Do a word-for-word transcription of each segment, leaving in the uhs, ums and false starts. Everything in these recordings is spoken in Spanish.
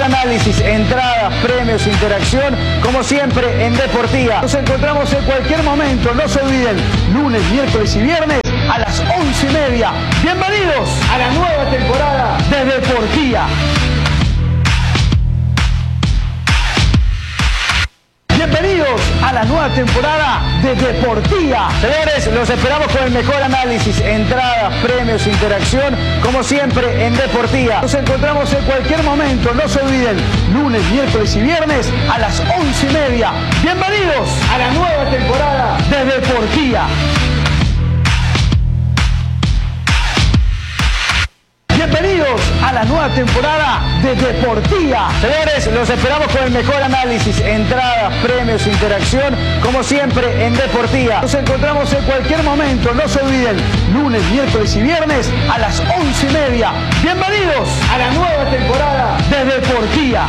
análisis, entradas, premios, interacción, como siempre en Deportía. Nos encontramos en cualquier momento, no se olviden, lunes, miércoles y viernes a las once y media. Bienvenidos a la nueva temporada de Deportía. Bienvenidos a la nueva temporada de Deportía. Señores, los esperamos con el mejor análisis, entradas, premios, interacción, como siempre en Deportía. Nos encontramos en cualquier momento, no se olviden, lunes, miércoles y viernes a las once y media. Bienvenidos a la nueva temporada de Deportía. Bienvenidos a la nueva temporada de Deportía. Señores, los esperamos con el mejor análisis, entradas, premios, interacción, como siempre en Deportía. Nos encontramos en cualquier momento, no se olviden, lunes, miércoles y viernes a las once y media. Bienvenidos a la nueva temporada de Deportía.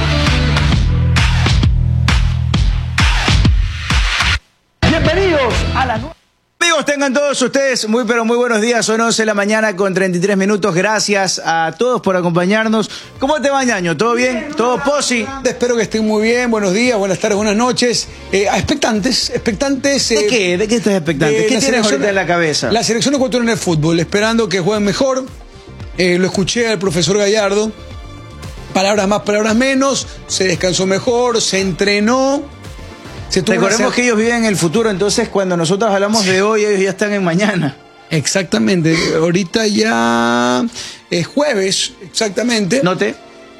Bienvenidos a la nueva... Amigos, tengan todos ustedes muy pero muy buenos días. Son once de la mañana con treinta y tres minutos. Gracias a todos por acompañarnos. ¿Cómo te va, ñaño? ¿Todo bien? ¿Todo posi? Espero que estén muy bien. Buenos días, buenas tardes, buenas noches. Eh, expectantes, expectantes. ¿De eh, qué? ¿De qué estás expectante? ¿Qué tienes ahorita en la cabeza? La selección ecuatoriana de fútbol, esperando que jueguen mejor. Eh, lo escuché al profesor Gallardo. Palabras más, palabras menos. Se descansó mejor, se entrenó. Recordemos que ellos viven en el futuro, entonces cuando nosotros hablamos de hoy, ellos ya están en mañana. Exactamente, ahorita ya es jueves, exactamente. Note.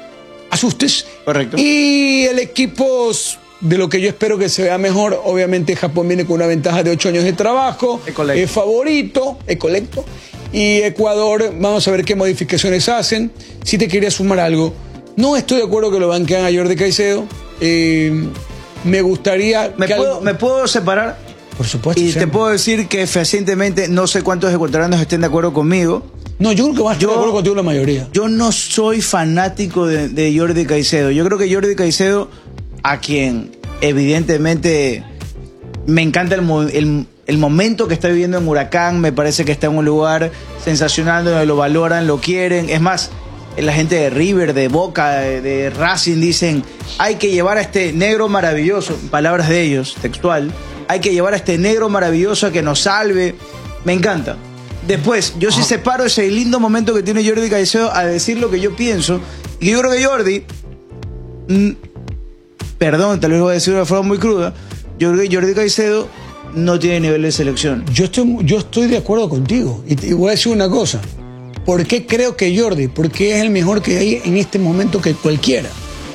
Asustes. Correcto. Y el equipo, de lo que yo espero que se vea mejor, obviamente Japón viene con una ventaja de ocho años de trabajo. Es favorito, es colecto. Y Ecuador, vamos a ver qué modificaciones hacen. Si te quería sumar algo, no estoy de acuerdo que lo banquean a Jordi Caicedo. Eh... Me gustaría... ¿Me, que puedo, algo... ¿Me puedo separar? Por supuesto. Y te puedo decir que fehacientemente no sé cuántos ecuatorianos estén de acuerdo conmigo. No, yo creo que vas a estar de acuerdo contigo la mayoría. Yo no soy fanático de, de Jordi Caicedo. Yo creo que Jordi Caicedo, a quien evidentemente me encanta el, el, el momento que está viviendo en Huracán, me parece que está en un lugar sensacional donde lo valoran, lo quieren. Es más... La gente de River, de Boca, de, de Racing dicen hay que llevar a este negro maravilloso, palabras de ellos, textual, hay que llevar a este negro maravilloso a que nos salve. Me encanta. Después, yo sí separo ese lindo momento que tiene Jordi Caicedo a decir lo que yo pienso. Y yo creo que Jordi, mmm, perdón, tal vez voy a decir de una forma muy cruda, yo creo que Jordi Caicedo no tiene nivel de selección. Yo estoy, yo estoy de acuerdo contigo. Y te voy a decir una cosa. ¿Por qué creo que Jordi? Porque es el mejor que hay en este momento que cualquiera.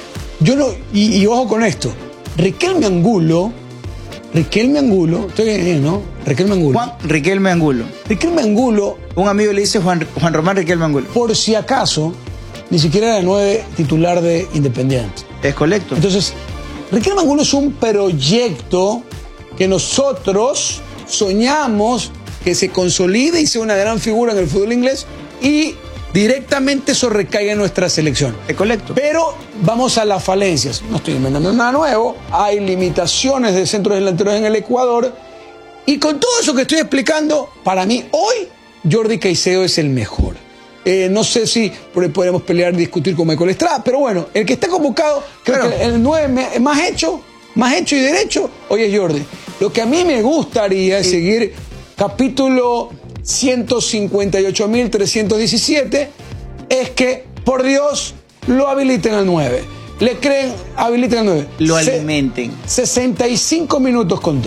Yo no, y, y ojo con esto. Riquelme Angulo, Riquelme Angulo, estoy bien, ¿no? Riquelme Angulo. Juan Riquelme Angulo. Riquelme Angulo. Un amigo le dice Juan, Juan Román Riquelme Angulo. Por si acaso, ni siquiera era nueve titular de Independiente. Es correcto. Entonces, Riquelme Angulo es un proyecto que nosotros soñamos que se consolide y sea una gran figura en el fútbol inglés. Y directamente eso recaiga en nuestra selección. Es correcto. Pero vamos a las falencias. No estoy inventando nada nuevo. Hay limitaciones de centros delanteros en el Ecuador. Y con todo eso que estoy explicando, para mí hoy Jordi Caicedo es el mejor. Eh, no sé si podemos pelear y discutir con Michael Estrada, pero bueno, el que está convocado, creo claro. que el nueve más hecho, más hecho y derecho, hoy es Jordi. Lo que a mí me gustaría es sí. seguir capítulo ciento cincuenta y ocho mil trescientos diecisiete es que, por Dios, lo habiliten al nueve. Le creen, habiliten al nueve. Lo alimenten. Se, sesenta y cinco minutos conté.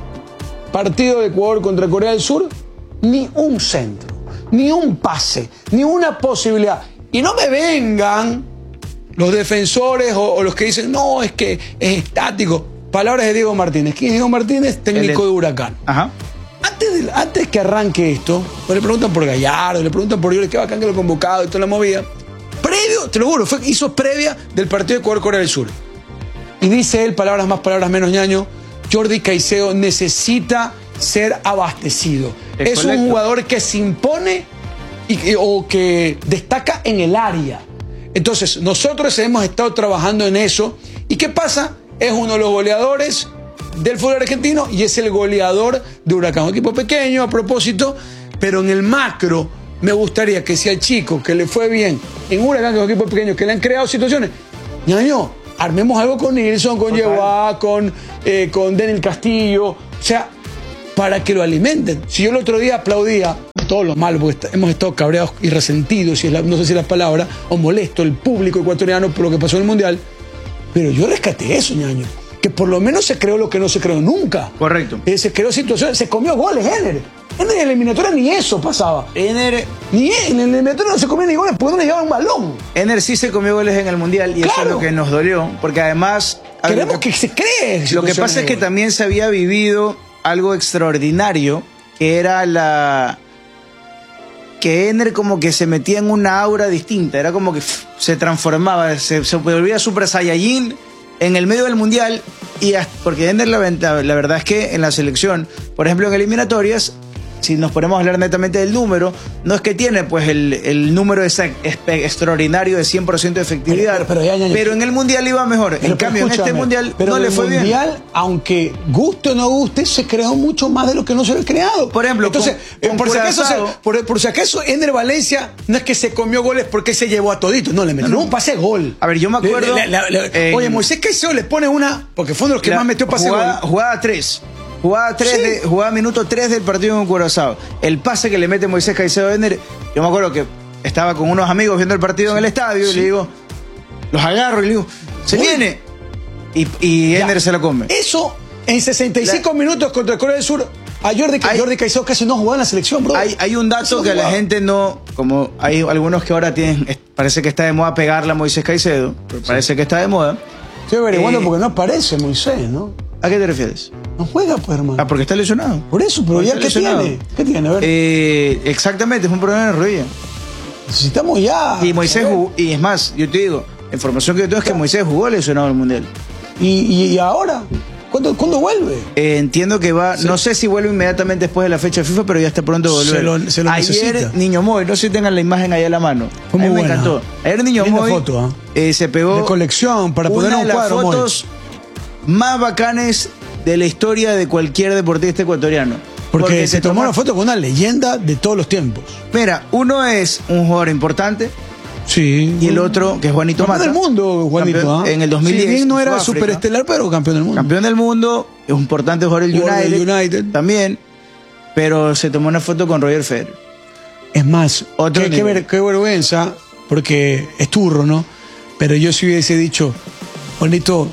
Partido de Ecuador contra Corea del Sur, ni un centro, ni un pase, ni una posibilidad. Y no me vengan los defensores o, o los que dicen, no, es que es estático. Palabras de Diego Martínez. ¿Quién es Diego Martínez? Técnico de Huracán. Ajá. Antes, de, antes que arranque esto, pues le preguntan por Gallardo, le preguntan por Jordi, qué bacán que lo convocado y toda la movida. Previo, te lo juro, fue, hizo previa del partido de Ecuador-Corea del Sur. Y dice él, palabras más, palabras menos, ñaño, Jordi Caicedo necesita ser abastecido. Es, es un jugador que se impone y, o que destaca en el área. Entonces, nosotros hemos estado trabajando en eso. ¿Y qué pasa? Es uno de los goleadores del fútbol argentino y es el goleador de Huracán. Un equipo pequeño, a propósito, pero en el macro me gustaría que si al chico que le fue bien en Huracán, que es un equipo pequeño, que le han creado situaciones, ñaño, armemos algo con Nilsson, con Yehuá, con, eh, con Daniel Castillo, o sea, para que lo alimenten. Si yo el otro día aplaudía todos los malos, porque hemos estado cabreados y resentidos, si es la, no sé si es la palabra, o molesto el público ecuatoriano por lo que pasó en el Mundial, pero yo rescaté eso, ñaño, que por lo menos se creó lo que no se creó nunca. Correcto. Eh, se creó situaciones, se comió goles, Ener. En la eliminatoria ni eso pasaba. Ener, ni en la eliminatoria no se comía ni goles porque no le llevaban un balón. Ener sí se comió goles en el Mundial y Claro. eso es lo que nos dolió, porque además... Queremos que se cree. Lo que pasa es que también se había vivido algo extraordinario, que era la... que Ener como que se metía en una aura distinta, era como que pff, se transformaba, se, se volvía Super Saiyajin en el medio del Mundial, y hasta, porque Ener la, la verdad es que en la selección, por ejemplo en eliminatorias, si nos ponemos a hablar netamente del número, no es que tiene pues el, el número esa, extraordinario de cien por ciento de efectividad, pero, pero, ya, ya, ya, pero en el Mundial iba mejor, pero, en cambio en este Mundial pero no le fue bien. El Mundial, aunque guste o no guste, se creó mucho más de lo que no se había creado. Por ejemplo, entonces, con, con por, si acaso, se, Curazao, por, por si acaso, Ener Valencia no es que se comió goles porque se llevó a toditos, no, le metió no, no. un pase gol. A ver, yo me acuerdo... Le, le, le, le, eh, oye, Moisés Caicedo le pone una, porque fue uno de los que la, más metió pase jugada, gol. Jugada tres. Jugada, tres sí. de, jugada minuto tres del partido con Curazao. El pase que le mete Moisés Caicedo a Ener, yo me acuerdo que estaba con unos amigos viendo el partido sí. en el estadio sí. y le digo, los agarro y le digo, se Uy. viene. Y, y Ener se lo come. Eso en sesenta y cinco la... minutos contra Corea del Sur, a Jordi, hay, Jordi Caicedo casi no jugaba en la selección, bro. Hay, hay un dato no que jugaba. La gente no, como hay algunos que ahora tienen, parece que está de moda pegarla a Moisés Caicedo, sí. parece que está de moda. Estoy averiguando eh, porque no aparece Moisés, ¿no? ¿A qué te refieres? No juega, pues, hermano. Ah, porque está lesionado. Por eso, pero ya, ¿qué lesionado. tiene? ¿Qué tiene? A ver. Eh, exactamente, es un problema de rodilla. Necesitamos ya. Y Moisés jugó, y es más, yo te digo, la información que yo tengo es que Moisés jugó lesionado en el Mundial. ¿Y, y, y ahora? ¿Cuándo, ¿cuándo vuelve? Eh, entiendo que va, sí. no sé si vuelve inmediatamente después de la fecha de FIFA, pero ya está pronto de volver. Se lo, se lo Ayer, necesita. Niño Moy, no sé si tengan la imagen ahí a la mano. Fue muy a mí buena. me encantó. Ayer Niño Linda Moy foto, ¿eh? Eh, se pegó de colección para poner una un de las cuadro, fotos Moy. más bacanes de la historia de cualquier deportista ecuatoriano. Porque, Porque se tomó una foto con una leyenda de todos los tiempos. Mira, uno es un jugador importante. Sí. Y el otro, que es Juanito Mata. Campeón del mundo, Juanito. Campeón, ¿eh? En el dos mil diez. Si bien no era superestelar, pero campeón del mundo. Campeón del mundo, es un importante jugador del United, United. También. Pero se tomó una foto con Roger Federer. Es más, Otro qué, qué, ver, qué vergüenza, porque es turro, ¿no? Pero yo si hubiese dicho, Juanito,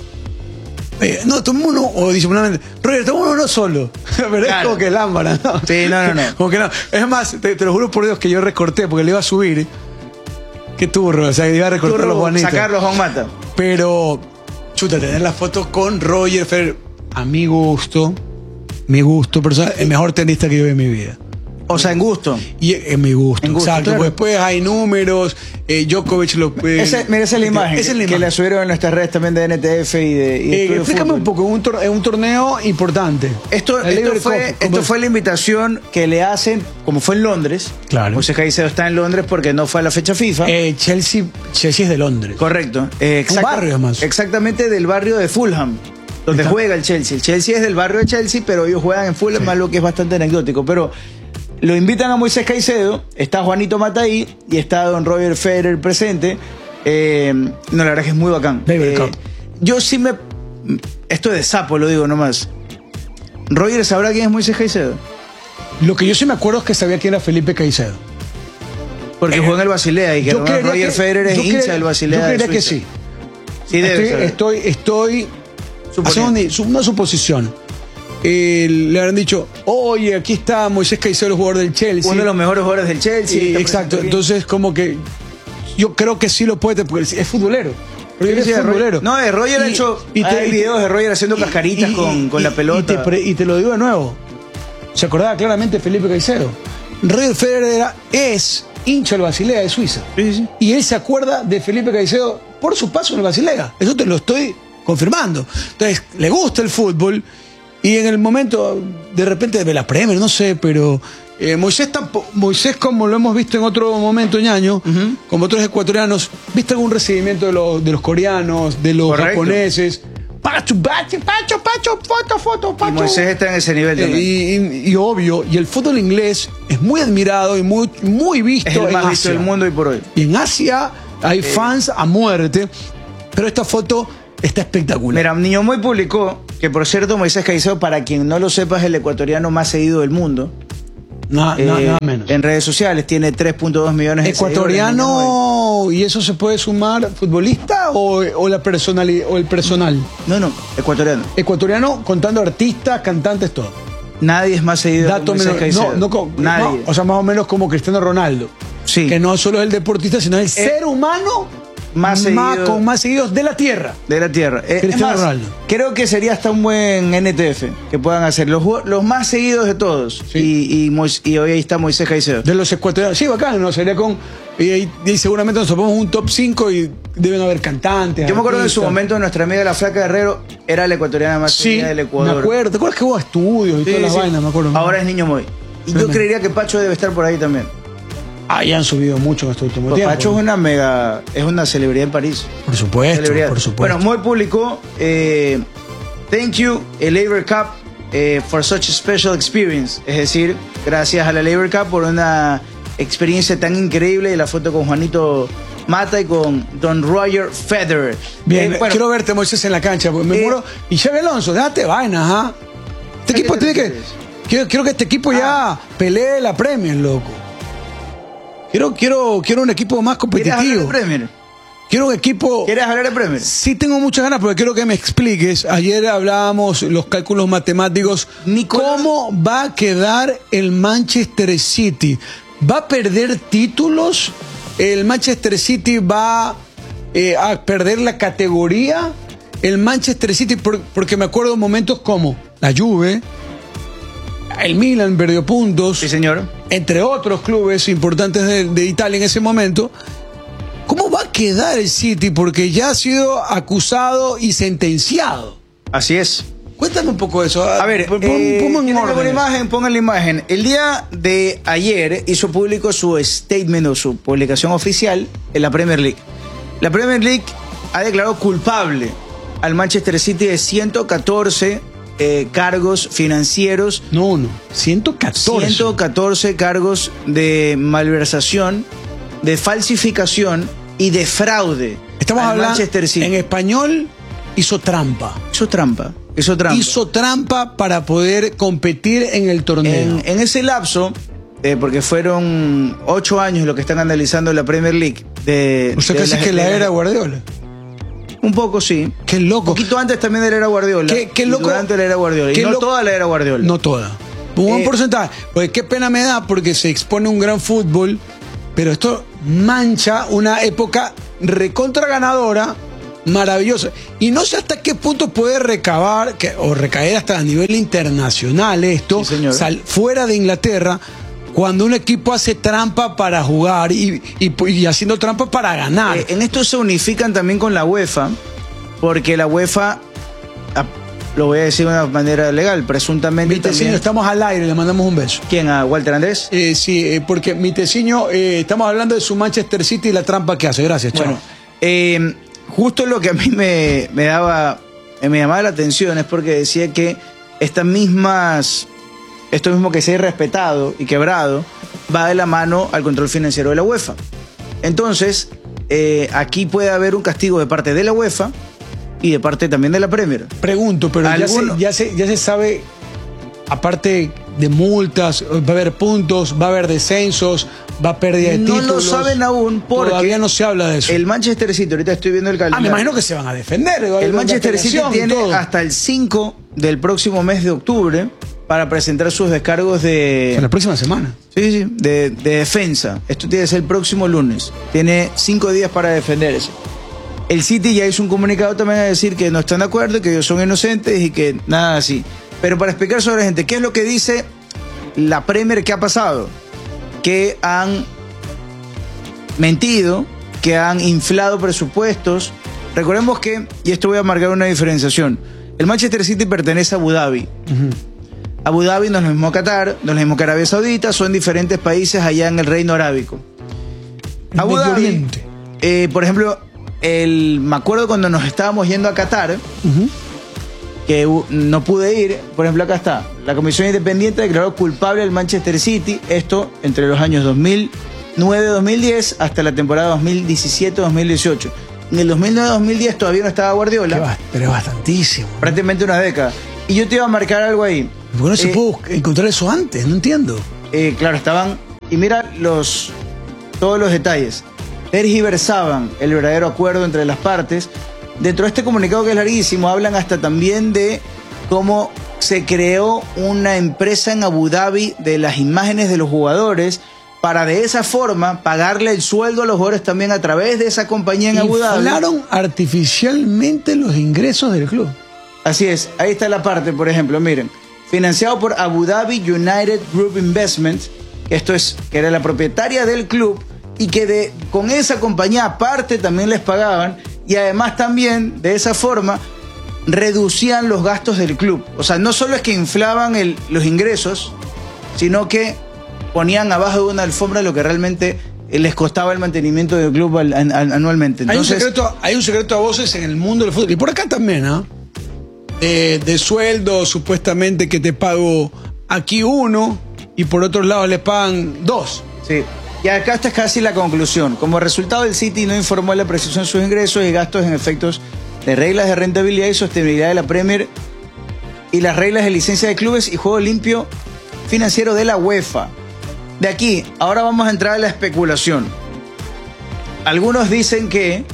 eh, no, tomemos uno, o disimuladamente, Roger, tomemos uno solo. Pero claro. Es como que lámpara, ¿no? Sí, no, no, no. Como que no. Es más, te, te lo juro por Dios que yo recorté porque le iba a subir. Qué turro, o sea, que iba a recortar turro, los Juanitos. Sacarlos a un mata. Pero, chuta, tener la foto con Roger Federer, a mi gusto, mi gusto personal, el mejor tenista que yo vi en mi vida. O sea, en gusto. Y en mi gusto, en gusto exacto. Claro. Pues después hay números, eh, Djokovic lo puede. Esa, mira, esa es la imagen. Esa es la que imagen. la subieron en nuestras redes también de N T F y de. Y de eh, explícame un poco, es un, tor un torneo importante. Esto, esto, fue, esto fue la invitación que le hacen, como fue en Londres. Claro. Moisés Caicedo está en Londres porque no fue a la fecha FIFA. Eh, Chelsea, Chelsea es de Londres. Correcto. Eh, exacta, un barrio más. Exactamente del barrio de Fulham, donde ¿Está? juega el Chelsea. El Chelsea es del barrio de Chelsea, pero ellos juegan en Fulham, sí. algo que es bastante anecdótico. Pero lo invitan a Moisés Caicedo, está Juanito Mata ahí y está don Roger Federer presente. Eh, no, la verdad que es muy bacán. Eh, yo sí me... Esto es de sapo, lo digo nomás. ¿Roger sabrá quién es Moisés Caicedo? Lo que yo sí me acuerdo es que sabía quién era Felipe Caicedo. Porque eh, jugó en el Basilea y que Roger que, Federer es hincha del Basilea. Yo creería de que sí. Sí, debe estoy, estoy, estoy haciendo una, una suposición. Eh, le habrán dicho, oye, aquí está Moisés Caicedo, el jugador del Chelsea. Uno de los mejores jugadores del Chelsea. Eh, exacto, entonces como que yo creo que sí lo puede, porque es futbolero. Sí, es futbolero. No, de Roger ha hecho y te, hay videos de Roger haciendo cascaritas y, con, con y, la pelota. Y te, y te lo digo de nuevo, se acordaba claramente de Felipe Caicedo. Roger Federer era, es hincha del Basilea de Suiza. Sí, sí. Y él se acuerda de Felipe Caicedo por su paso en el Basilea. Eso te lo estoy confirmando. Entonces, le gusta el fútbol. Y en el momento, de repente, de la Premier, no sé, pero eh, Moisés, tampoco, Moisés, como lo hemos visto en otro momento, ñaño, uh-huh. como otros ecuatorianos, ¿viste algún recibimiento de los, de los coreanos, de los Correcto. japoneses? Pacho, pacho, pacho, pacho, foto, foto, pacho. Y Moisés está en ese nivel también. Eh, y, y, y obvio, y el fútbol inglés es muy admirado y muy, muy visto es el en más Asia. visto del mundo hoy por hoy. Y en Asia hay eh. fans a muerte. Pero esta foto está espectacular. Mira, Niño Moy publicó que, por cierto, Moisés Caicedo, para quien no lo sepa, es el ecuatoriano más seguido del mundo. Nada, Eh, nada, nada menos. En redes sociales tiene tres punto dos millones de Ecuatoriano, ¿y eso se puede sumar futbolista o, o la personalidad o el personal? seguidores. No, no, ecuatoriano. Ecuatoriano contando artistas, cantantes, todo. Nadie es más seguido Dato que Moisés menor. Caicedo. No, no, con- Nadie. no, o sea, más o menos como Cristiano Ronaldo. Sí. Que no solo es el deportista, sino el ser humano más seguido- con más seguidos de la tierra. De la tierra. Eh, Cristiano es más, Ronaldo. creo que sería hasta un buen N T F que puedan hacer. Los, ju- los más seguidos de todos. Sí. Y, y, Mois- y hoy ahí está Moisés Caicedo. De los ecuatorianos. Sí, bacán, ¿no? Sería con. Y, ahí- y seguramente nos ponemos un top cinco y deben haber cantantes. Yo me acuerdo que en su artistas. momento nuestra amiga la Flaca Guerrero era la ecuatoriana más Sí, seguida del Ecuador. me acuerdo. ¿Te acuerdas que hubo estudios y Sí, todas las sí. vainas? Me acuerdo. Ahora es Niño Moy. Y yo Tremendo. creería que Pacho debe estar por ahí también. Ah, ya han subido mucho en este último Pues tiempo. Pacho es una mega, es una celebridad en París. Por supuesto, Celebridad. por supuesto. Bueno, Moy publicó, eh, thank you, el Labor Cup, eh, for such a special experience. Es decir, gracias a la Labor Cup por una experiencia tan increíble. Y la foto con Juanito Mata y con Don Roger Federer. Bien, Eh, bueno, quiero verte, Moisés, en la cancha, porque me Eh, muero. Y Xavi Alonso, déjate vaina, ajá. Este ¿A qué equipo te tiene que. refieres? Quiero, quiero que este equipo Ah. ya pelee la Premier, loco. Quiero, quiero, quiero un equipo más ¿quieres hablar competitivo. de Premier? Quiero un equipo. ¿Quieres hablar de Premier? Sí tengo muchas ganas, porque quiero que me expliques. Ayer hablábamos los cálculos matemáticos. Nicolás- ¿Cómo va a quedar el Manchester City? ¿Va a perder títulos? ¿El Manchester City va eh, a perder la categoría? El Manchester City, por- porque me acuerdo de momentos como la Juve, el Milan perdió puntos, Sí, señor. entre otros clubes importantes de, de Italia en ese momento. ¿Cómo va a quedar el City? Porque ya ha sido acusado y sentenciado. Así es. Cuéntame un poco de eso. A ver, pon, eh, ponme en ¿tienen alguna orden. imagen? Pongan la imagen. El día de ayer hizo público su statement o su publicación oficial en la Premier League. La Premier League ha declarado culpable al Manchester City de ciento catorce eh, cargos financieros, No, no. ciento catorce. ciento catorce cargos de malversación, de falsificación y de fraude. Estamos al hablando. Manchester City. En español, hizo trampa. Hizo trampa. Hizo trampa. Hizo trampa para poder competir en el torneo. En, en ese lapso, eh, porque fueron ocho años lo que están analizando la Premier League. De, o sea, de casi que la de era Guardiola. Un poco, sí. Qué Un loco. poquito antes también de la era Guardiola. Qué- qué y loco. Durante la era Guardiola. Y Qué no loco. toda la era Guardiola. No toda. Un buen Eh, porcentaje. Pues qué pena me da porque se expone un gran fútbol, pero esto mancha una época recontra ganadora, maravillosa. Y no sé hasta qué punto puede recabar, que, o recaer hasta a nivel internacional esto, Sí, señor. sal- fuera de Inglaterra, cuando un equipo hace trampa para jugar y, y- y haciendo trampa para ganar. Eh, en esto se unifican también con la UEFA, porque la UEFA, ah, lo voy a decir de una manera legal, presuntamente Miteciño, también... estamos al aire, le mandamos un beso. ¿Quién? ¿A Walter Andrés? Eh, sí, eh, porque Miteciño, eh, estamos hablando de su Manchester City y la trampa que hace. Gracias, chao. Bueno, eh, justo lo que a mí me, me daba, eh, me llamaba la atención es porque decía que estas mismas, esto mismo que se ha irrespetado y quebrado, va de la mano al control financiero de la UEFA. Entonces, eh, aquí puede haber un castigo de parte de la UEFA y de parte también de la Premier. Pregunto, pero ya se, ¿Alguno? ya, se, ya se sabe, aparte de multas, va a haber puntos, va a haber descensos, va a pérdida de No títulos. lo saben aún porque Todavía no se habla de eso. el Manchester City, ahorita estoy viendo el ah, calendario. me imagino que se van a defender. va a haber El una Manchester City apelación y tiene todo. hasta el cinco del próximo mes de octubre para presentar sus descargos de, En la próxima semana. sí, sí, de, de defensa. Esto tiene que ser el próximo lunes. Tiene cinco días para defenderse. El City ya hizo un comunicado también a decir que no están de acuerdo, que ellos son inocentes y que nada así. Pero para explicar sobre la gente, ¿qué es lo que dice la Premier que ha pasado? Que han mentido, que han inflado presupuestos. Recordemos que, y esto voy a marcar una diferenciación, el Manchester City pertenece a Abu Dhabi. Abu Dhabi no es lo mismo Qatar, no es lo mismo que Arabia Saudita, son diferentes países allá en el Reino Arábico. El Abu Medio Dhabi, Oriente. eh, por ejemplo, el, me acuerdo cuando nos estábamos yendo a Qatar, Ujú. que uh, no pude ir, por ejemplo acá está, la Comisión Independiente declaró culpable al Manchester City, esto entre los años dos mil nueve dos mil diez hasta la temporada dos mil diecisiete dos mil dieciocho. En el dos mil nueve dos mil diez todavía no estaba Guardiola. Va, pero es bastantísimo. Prácticamente una década. Y yo te iba a marcar algo ahí. ¿Por qué no se Eh, pudo encontrar eso antes? No entiendo. Eh, claro, estaban... Y mira los todos los detalles. Tergiversaban el verdadero acuerdo entre las partes. Dentro de este comunicado que es larguísimo, hablan hasta también de cómo se creó una empresa en Abu Dhabi de las imágenes de los jugadores para de esa forma pagarle el sueldo a los jugadores también a través de esa compañía en Abu Dhabi. Inflaron artificialmente los ingresos del club. Así es, ahí está la parte, por ejemplo, miren, financiado por Abu Dhabi United Group Investment, que esto es, que era la propietaria del club, y que de, con esa compañía aparte también les pagaban, y además también, de esa forma, reducían los gastos del club. O sea, no solo es que inflaban el, los ingresos, sino que ponían abajo de una alfombra lo que realmente les costaba el mantenimiento del club al, an, anualmente. Entonces, hay, un secreto, hay un secreto a voces en el mundo del fútbol. Y por acá también, ¿ah? ¿eh? De, de sueldo, supuestamente que te pago aquí uno y por otro lado le pagan dos. Sí. Y acá está casi la conclusión. Como resultado, el City no informó la precisión de sus ingresos y gastos en efectos de reglas de rentabilidad y sostenibilidad de la Premier y las reglas de licencia de clubes y juego limpio financiero de la UEFA. De aquí, ahora vamos a entrar a la especulación. Algunos dicen que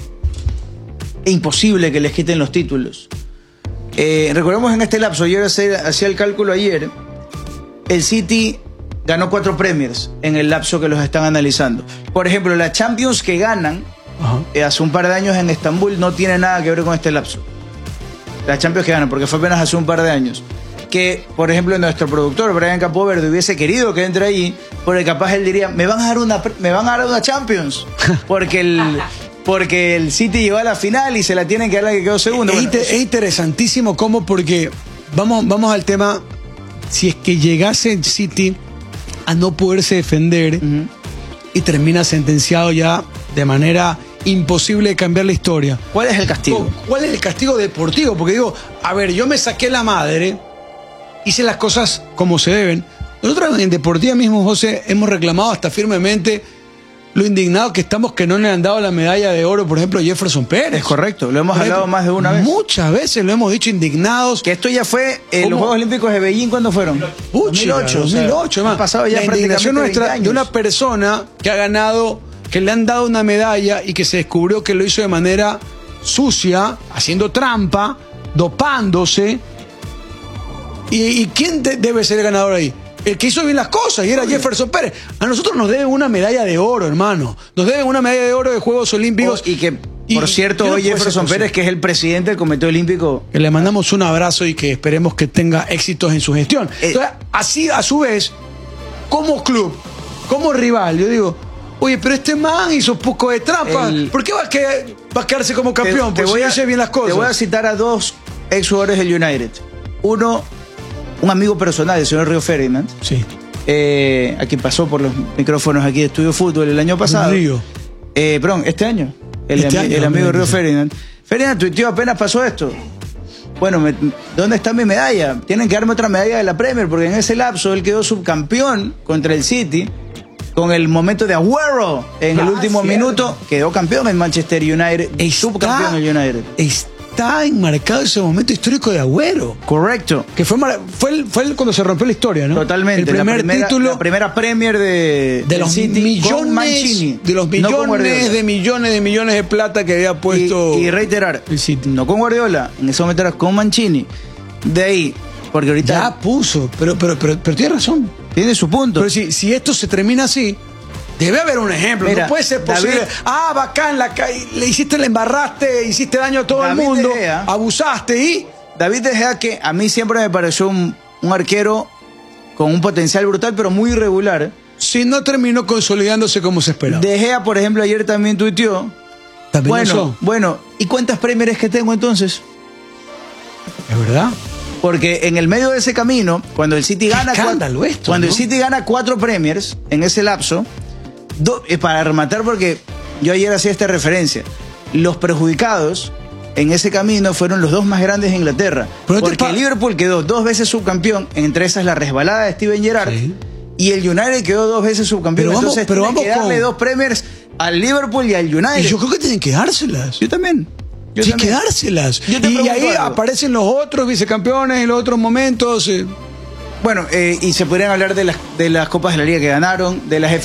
es imposible que les quiten los títulos. Eh, recordemos en este lapso, yo hacía el cálculo ayer, el City ganó cuatro Premiers en el lapso que los están analizando. Por ejemplo, la Champions que ganan eh, hace un par de años en Estambul no tiene nada que ver con este lapso. La Champions que ganan, porque fue apenas hace un par de años. Que, por ejemplo, nuestro productor, Brian Campoverde, hubiese querido que entre ahí, porque capaz él diría, me van a dar una, me van a dar una Champions, porque el, porque el City llegó a la final y se la tienen que dar la que quedó segundo. Es, Bueno, inter, es interesantísimo cómo, porque vamos, vamos al tema, si es que llegase el City a no poderse defender uh-huh. y termina sentenciado ya de manera imposible de cambiar la historia. ¿Cuál es el castigo? ¿Cuál es el castigo deportivo? Porque digo, a ver, yo me saqué la madre, hice las cosas como se deben. Nosotros en Deportiva mismo, José, hemos reclamado hasta firmemente lo indignado que estamos que no le han dado la medalla de oro, por ejemplo, a Jefferson Pérez. Es correcto, lo hemos por hablado ejemplo, más de una vez. Muchas veces lo hemos dicho indignados. Que esto ya fue en eh, los Juegos Olímpicos de Beijing, ¿cuándo fueron? dos mil ocho. dos mil ocho, o sea, ha pasado ya la indignación nuestra de una persona que ha ganado, que le han dado una medalla y que se descubrió que lo hizo de manera sucia, haciendo trampa, dopándose. ¿Y, y quién de, debe ser el ganador ahí? El que hizo bien las cosas, y era Jefferson Pérez. A nosotros nos deben una medalla de oro, hermano. Nos deben una medalla de oro de Juegos Olímpicos. Oh, y que, por y, cierto, hoy no Jefferson Pérez, que es el presidente del Comité Olímpico, que le mandamos un abrazo y que esperemos que tenga éxitos en su gestión. Eh, Entonces, así, a su vez, como club, como rival, yo digo, oye, pero este man hizo poco de trampa. El, ¿Por qué va a, que, va a quedarse como campeón? Te, te voy a hacer bien las cosas. Te voy a citar a dos exjugadores del United. Uno, un amigo personal, el señor Río Ferdinand, sí. eh, a quien pasó por los micrófonos aquí de Estudio Fútbol el año pasado. Río. Eh, perdón, este año. El, este am año, el amigo Río Ferdinand. Ferdinand tuiteó, apenas pasó esto. Bueno, me, ¿dónde está mi medalla? Tienen que darme otra medalla de la Premier, porque en ese lapso él quedó subcampeón contra el City, con el momento de Agüero en ah, el último cierto. minuto, quedó campeón en Manchester United, y subcampeón en el United. Está Está enmarcado ese momento histórico de Agüero. Correcto. Que fue, fue, el, fue el cuando se rompió la historia, ¿no? Totalmente. El primer la primera, título. La primera Premier de, de los City millones. De los millones no de millones de millones de plata que había puesto. Y, y reiterar, el City. No con Guardiola, en ese momento era con Mancini. De ahí, porque ahorita. Ya puso, pero, pero, pero, pero tiene razón. Tiene su punto. Pero si, si esto se termina así. Debe haber un ejemplo, Mira, no puede ser posible. David, ah, bacán, la, le hiciste, le embarraste, hiciste daño a todo David el mundo, de Gea, abusaste y... David De Gea, que a mí siempre me pareció un, un arquero con un potencial brutal, pero muy irregular. Sí, no terminó consolidándose como se esperaba. De Gea, por ejemplo, ayer también tuiteó. ¿También bueno, eso? Bueno, ¿y cuántas Premiers que tengo entonces? ¿Es verdad? Porque en el medio de ese camino, cuando el City gana... Escándalo esto, Cuando ¿no? el City gana cuatro Premiers en ese lapso... Do, eh, para rematar, porque yo ayer hacía esta referencia, los perjudicados en ese camino fueron los dos más grandes de Inglaterra, porque el Liverpool quedó dos veces subcampeón, entre esas la resbalada de Steven Gerrard, sí. y el United quedó dos veces subcampeón. Pero vamos, entonces pero tiene vamos que darle con... dos Premiers al Liverpool y al United. Y yo creo que tienen que dárselas. Yo también. Yo Tienen que también. dárselas. Yo te Y pregunto ahí algo. aparecen los otros vicecampeones en los otros momentos. eh. Bueno, eh, y se podrían hablar de las, de las Copas de la Liga que ganaron, de las F